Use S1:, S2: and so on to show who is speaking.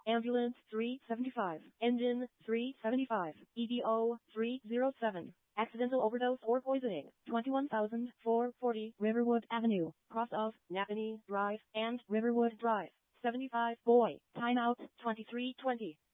S1: Ambulance 375. Engine 375. EDO 307. Accidental overdose or poisoning. 21,440 Riverwood Avenue. Cross of Napanee Drive and Riverwood Drive. 75 boy. Timeout 2320.